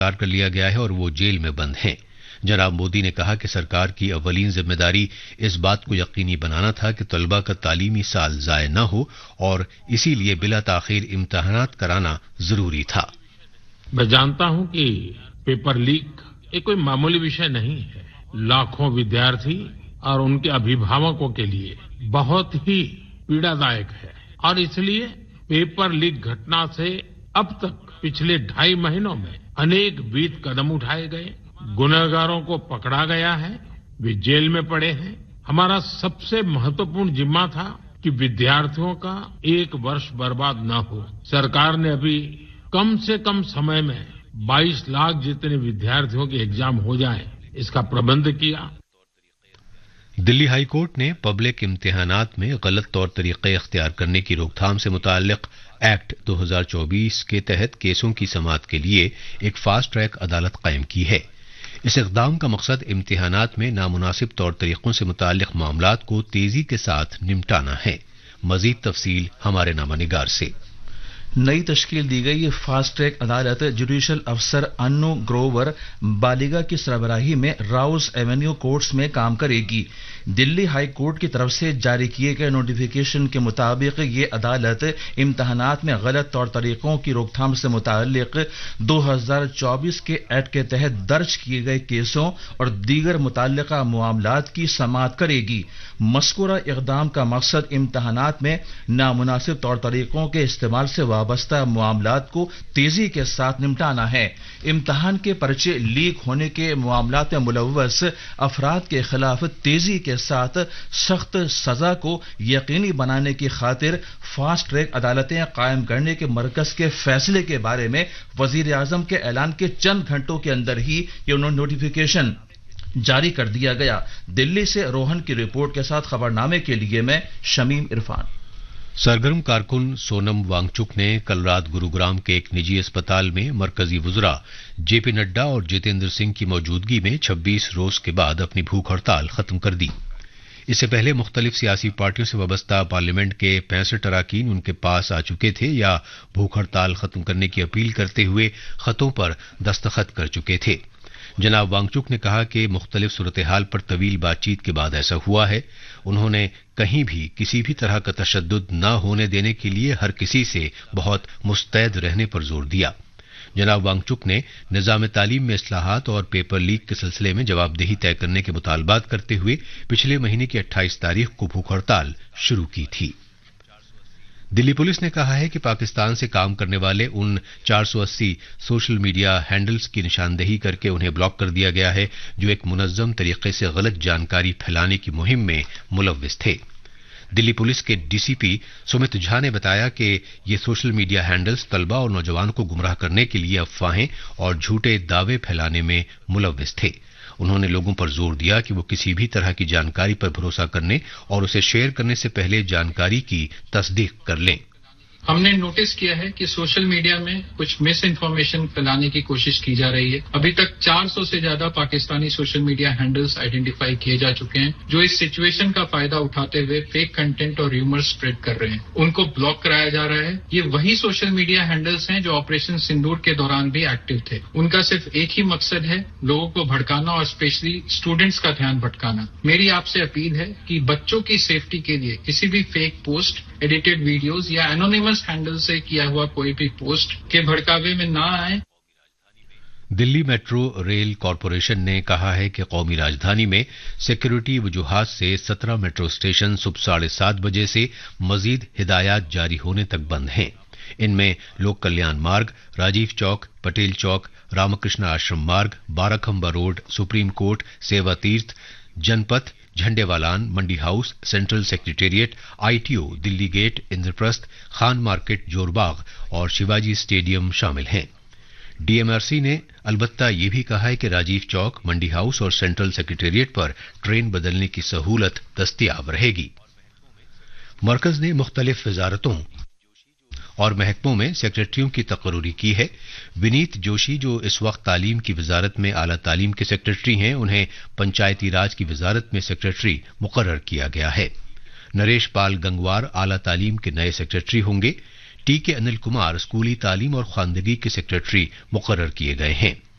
कर लिया गया है और वो जेल में बंद हैं। जनाब मोदी ने कहा कि सरकार की अव्वलीन जिम्मेदारी इस बात को यकीनी बनाना था कि तलबा का तालीमी साल जाया न हो और इसीलिए बिला ताखीर इम्तिहानात कराना जरूरी था। मैं जानता हूं कि पेपर लीक ये कोई मामूली विषय नहीं है। लाखों विद्यार्थी और उनके अभिभावकों के लिए बहुत ही पीड़ादायक है और इसलिए पेपर लीक घटना से अब तक पिछले 2.5 महीनों में अनेक विध कदम उठाए गए, गुनहगारों को पकड़ा गया है, वे जेल में पड़े हैं। हमारा सबसे महत्वपूर्ण जिम्मा था कि विद्यार्थियों का एक वर्ष बर्बाद न हो। सरकार ने अभी कम से कम समय में 22 लाख जितने विद्यार्थियों के एग्जाम हो जाए इसका प्रबंध किया। दिल्ली हाई कोर्ट ने पब्लिक इम्तिहानात में गलत तौर तरीके इख्तियार करने की रोकथाम से मुताल्लिक एक्ट 2024 के तहत केसों की समाअत के लिए एक फास्ट ट्रैक अदालत कायम की है। इस इक़दाम का मकसद इम्तिहानात में नामुनासिब तौर तरीकों से मुताल्लिक मामलात को तेजी के साथ निपटाना है। मजीद तफसील हमारे नामानिगार से। नई तश्कील दी गई फास्ट ट्रैक अदालत जुडिशल अफसर अन्नू ग्रोवर बालिगा की सरबराही में राउज एवेन्यू कोर्ट्स में काम करेगी। दिल्ली हाई कोर्ट की तरफ से जारी किए गए नोटिफिकेशन के मुताबिक ये अदालत इम्तहानात में गलत तौर तरीकों की रोकथाम से मुताल्लिक 2024 के एक्ट के तहत दर्ज किए गए केसों और दीगर मुतल्लिका मामलात की समाअत करेगी। मज़कूरा इक़दाम का मकसद इम्तहानात में नामुनासिब तौर तरीकों के इस्तेमाल से वाबस्ता मामलात को तेजी के साथ निपटाना है। इम्तहान के पर्चे लीक होने के मामलात में मुलव्वस अफराद के खिलाफ तेजी के साथ सख्त सजा को यकीनी बनाने की खातिर फास्ट ट्रैक अदालतें कायम करने के मरकज के फैसले के बारे में वजीर आजम के ऐलान के चंद घंटों के अंदर ही ये नोटिफिकेशन जारी कर दिया गया। दिल्ली से रोहन की रिपोर्ट के साथ खबरनामे के लिए मैं शमीम इरफान। सरगर्म कारकुन सोनम वांगचुक ने कल रात गुरुग्राम के एक निजी अस्पताल में मरकजी वुज़रा जेपी नड्डा और जितेंद्र सिंह की मौजूदगी में 26 रोज के बाद अपनी भूख हड़ताल खत्म कर दी। इससे पहले मुख्तलिफ सियासी पार्टियों से वाबस्ता पार्लियामेंट के 65 अरकान उनके पास आ चुके थे या भूख हड़ताल खत्म करने की अपील करते हुए खतों पर दस्तखत कर चुके थे। जनाब वांगचुक ने कहा कि मुख्तलिफ सूरत हाल पर तवील बातचीत के बाद ऐसा हुआ है। उन्होंने कहीं भी किसी भी तरह का तशद्दुद न होने देने के लिए हर किसी से बहुत मुस्तैद रहने पर जोर दिया। जनाब वांगचुक ने निजाम तालीम में इस्लाहात और पेपर लीक के सिलसिले में जवाबदेही तय करने के मुतालबात करते हुए पिछले महीने की 28 तारीख को भूख हड़ताल शुरू की थी। दिल्ली पुलिस ने कहा है कि पाकिस्तान से काम करने वाले उन 480 सोशल मीडिया हैंडल्स की निशानदेही करके उन्हें ब्लॉक कर दिया गया है जो एक मुनज्जम तरीके से गलत जानकारी फैलाने की मुहिम में मुलव्विस थे। दिल्ली पुलिस के डीसीपी सुमित झा ने बताया कि ये सोशल मीडिया हैंडल्स तलबा और नौजवानों को गुमराह करने के लिए अफवाहें और झूठे दावे फैलाने में मुलव्विस थे। उन्होंने लोगों पर जोर दिया कि वो किसी भी तरह की जानकारी पर भरोसा करने और उसे शेयर करने से पहले जानकारी की तस्दीक कर लें। हमने नोटिस किया है कि सोशल मीडिया में कुछ मिस इन्फॉर्मेशन फैलाने की कोशिश की जा रही है। अभी तक 400 से ज्यादा Pakistani social media handles identify किए जा चुके हैं जो इस सिचुएशन का फायदा उठाते हुए फेक कंटेंट और र्यूमर स्प्रेड कर रहे हैं। उनको ब्लॉक कराया जा रहा है। ये वही सोशल मीडिया हैंडल्स हैं जो ऑपरेशन सिंदूर के दौरान भी एक्टिव थे। उनका सिर्फ एक ही मकसद है, लोगों को भड़काना और स्पेशली स्टूडेंट्स का ध्यान भटकाना। मेरी आपसे अपील है कि बच्चों की सेफ्टी के लिए किसी भी फेक पोस्ट, एडिटेड वीडियोस या एनोनिमस हैंडल से किया हुआ कोई भी पोस्ट के भड़कावे में ना आए। दिल्ली मेट्रो रेल कॉरपोरेशन ने कहा है कि कौमी राजधानी में सिक्योरिटी वजूहात से 17 मेट्रो स्टेशन सुबह 7:30 बजे से मजीद हिदायत जारी होने तक बंद हैं। इनमें लोक कल्याण मार्ग, राजीव चौक, पटेल चौक, रामकृष्ण आश्रम मार्ग, बाराखंबा रोड, सुप्रीम कोर्ट, सेवा तीर्थ, जनपथ, झंडेवालान, मंडी house, central secretariat, ITO, Delhi gate, Indraprastha, Khan market, Jorbagh और शिवाजी स्टेडियम शामिल हैं। डीएमआरसी ने अलबत्ता ये भी कहा है कि राजीव चौक, मंडी हाउस और सेंट्रल सेक्रेटेरिएट पर ट्रेन बदलने की सहूलत दस्तयाब रहेगी। मरकज ने मुख्तलिफ वजारतों और महकमों में सेक्रेटरियों की तकर्री की है। विनीत जोशी जो इस वक्त तालीम की वजारत में आला तालीम के सेक्रेटरी हैं, उन्हें पंचायती राज की वजारत में सेक्रेटरी मुकर्रर किया गया है। नरेश पाल गंगवार आला तालीम के नए सेक्रेटरी होंगे। टीके अनिल कुमार स्कूली तालीम और खानदगी के सेक्रेटरी मुकर्रर किए गए हैं।